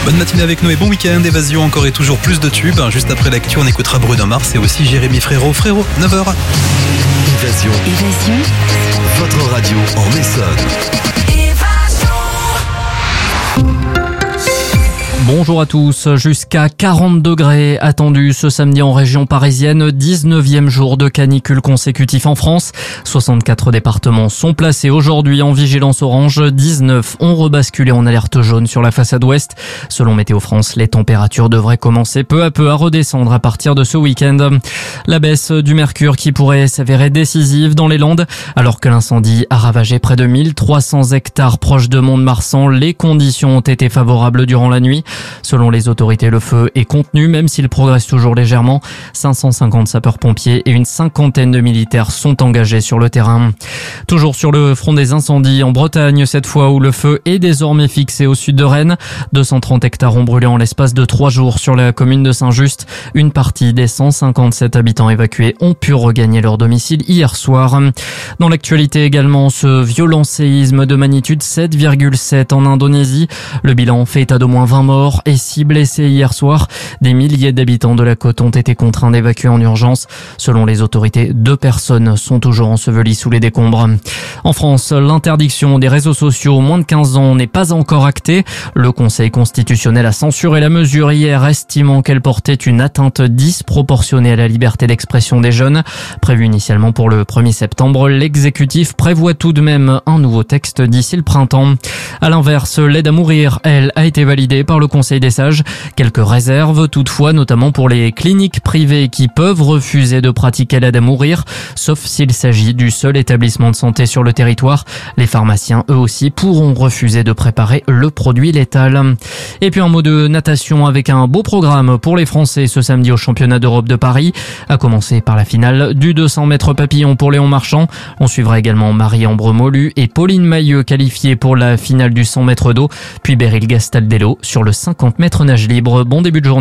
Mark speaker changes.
Speaker 1: Bonne matinée avec nous et bon week-end. Évasion, encore et toujours plus de tubes. Juste après l'actu, on écoutera Bruno Mars et aussi Jérémy Frérot. 9h.
Speaker 2: Évasion. Votre radio en Essonne.
Speaker 3: Bonjour à tous, jusqu'à 40 degrés attendus ce samedi en région parisienne, 19e jour de canicule consécutif en France. 64 départements sont placés aujourd'hui en vigilance orange, 19 ont rebasculé en alerte jaune sur la façade ouest. Selon Météo France, les températures devraient commencer peu à peu à redescendre à partir de ce week-end. La baisse du mercure qui pourrait s'avérer décisive dans les Landes, alors que l'incendie a ravagé près de 1300 hectares proches de Mont-de-Marsan. Les conditions ont été favorables durant la nuit. Selon les autorités, le feu est contenu, même s'il progresse toujours légèrement. 550 sapeurs-pompiers et une cinquantaine de militaires sont engagés sur le terrain. Toujours sur le front des incendies, en Bretagne, cette fois où le feu est désormais fixé au sud de Rennes. 230 hectares ont brûlé en l'espace de 3 jours sur la commune de Saint-Just. Une partie des 157 habitants évacués ont pu regagner leur domicile hier soir. Dans l'actualité également, ce violent séisme de magnitude 7,7 en Indonésie. Le bilan fait état d'au moins 20 morts et 6 blessés hier soir. Des milliers d'habitants de la côte ont été contraints d'évacuer en urgence. Selon les autorités, 2 personnes sont toujours ensevelies sous les décombres. En France, l'interdiction des réseaux sociaux aux moins de 15 ans n'est pas encore actée. Le Conseil constitutionnel a censuré la mesure hier, estimant qu'elle portait une atteinte disproportionnée à la liberté d'expression des jeunes. Prévu initialement pour le 1er septembre, l'exécutif prévoit tout de même un nouveau texte d'ici le printemps. À l'inverse, l'aide à mourir, elle, a été validée par le Conseil des sages. Quelques réserves toutefois, notamment pour les cliniques privées qui peuvent refuser de pratiquer l'aide à mourir, sauf s'il s'agit du seul établissement de santé sur le territoire. Les pharmaciens, eux aussi, pourront refuser de préparer le produit létal. Et puis un mot de natation avec un beau programme pour les Français ce samedi au championnat d'Europe de Paris, à commencer par la finale du 200 mètres papillon pour Léon Marchand. On suivra également Marie-Ambre Molu et Pauline Mailleux qualifiées pour la finale du 100 mètres d'eau, puis Beryl Gastaldello sur le 50 mètres nage libre. Bon début de journée.